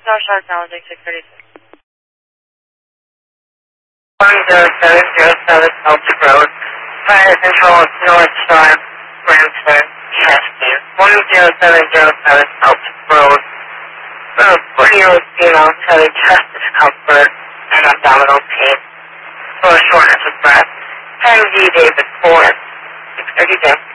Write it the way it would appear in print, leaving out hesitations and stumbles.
Northside challenging 636. 10707 Elks Road. Fire control Northside, Ramsden, Chester. 10707 Elks Road. 40 female having chest discomfort and abdominal pain. For shortness of breath. 10 David 4. 632.